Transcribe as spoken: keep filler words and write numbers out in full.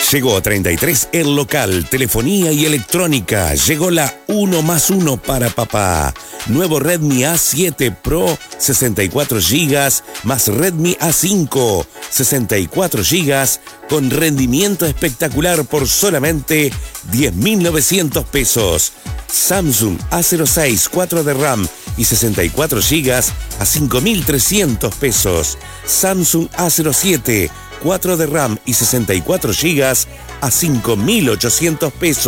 Llegó a treinta y tres el local, telefonía y electrónica. Llegó la uno más uno para papá. Nuevo Redmi A siete Pro, sesenta y cuatro gigas, más Redmi A cinco, sesenta y cuatro gigas, con rendimiento espectacular por solamente diez mil novecientos pesos. Samsung A cero seis, cuatro de RAM y sesenta y cuatro gigas a cinco mil trescientos pesos. Samsung A cero siete, cuatro de RAM y sesenta y cuatro gigas a cinco mil ochocientos pesos.